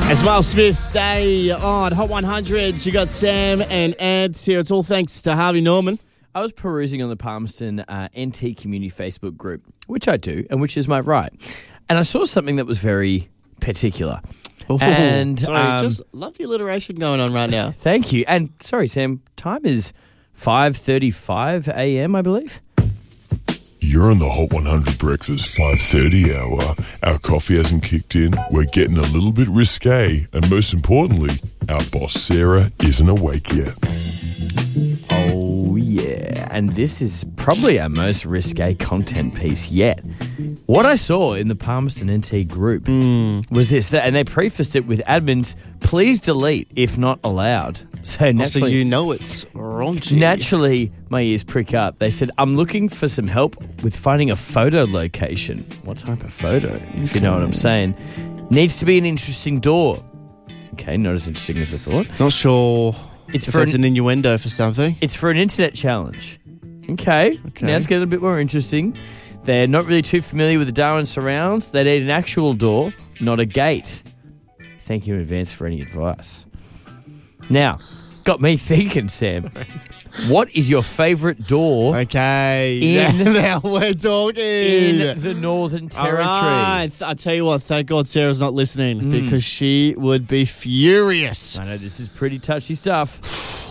It's Miles Smith. Stay on Hot 100. You got Sam and Ed here. It's all thanks to Harvey Norman. I was perusing on the Palmerston NT community Facebook group, which I do, and which is my right. And I saw something that was very particular. Oh, And sorry, just love the alliteration going on right now. Thank you. And sorry, Sam, time is 5:35 a.m., I believe. You're on the Hot 100 breakfast 5:30 hour. Our coffee hasn't kicked in. We're getting a little bit risque. And most importantly, our boss Sarah isn't awake yet. Oh, yeah. And this is probably our most risque content piece yet. What I saw in the Palmerston NT group was this, and they prefaced it with admins, please delete if not allowed. So naturally, So you know it's raunchy. naturally, my ears prick up. They said, I'm looking for some help with finding a photo location. What type of photo, if you know what I'm saying? Needs to be an interesting door. Okay, not as interesting as I thought. Not sure It's if for it's an innuendo for something. It's for an internet challenge. Okay. Now it's getting a bit more interesting. They're not really too familiar with the Darwin surrounds. They need an actual door, not a gate. Thank you in advance for any advice. Now, got me thinking, Sam. What is your favourite door Okay, now we're talking. in the Northern Territory? All right, I tell you what, thank God Sarah's not listening because she would be furious. I know this is pretty touchy stuff.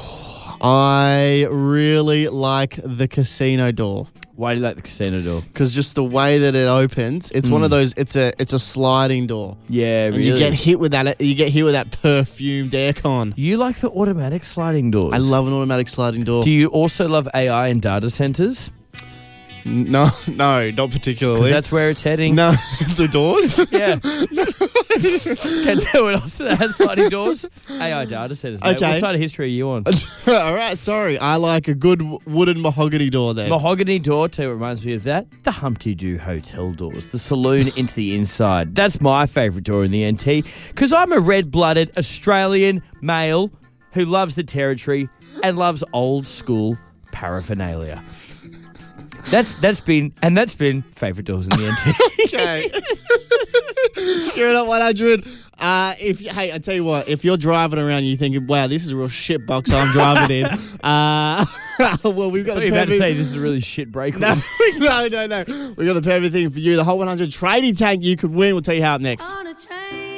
I really like the casino door. Why do you like the casino door? Because just the way that it opens, it's one of those. It's a sliding door. Yeah, And really. you get hit with that. You get hit with that perfumed aircon. You like the automatic sliding doors. I love an automatic sliding door. Do you also love AI and data centres? No, not particularly. Because that's where it's heading. No, the doors. Yeah. Can't tell what else that has sliding doors. AI data centers. Mate. Okay. What side of history are you on? All right, sorry. I like a good wooden mahogany door then. Mahogany door, tell you what reminds me of that. The Humpty Doo hotel doors. The saloon into the inside. That's my favourite door in the NT. Because I'm a red-blooded Australian male who loves the territory and loves old school paraphernalia. That's been favourite doors in the NT. Okay. You're at 100. Hey, I tell you what, if you're driving around and you're thinking, wow, this is a real shit box I'm driving in, well, we've got I thought the you were about to perfect... say this is a really shit break. No. We've got the perfect thing for you. The Hot 100 trading tank you could win. We'll tell you how up next. On a train.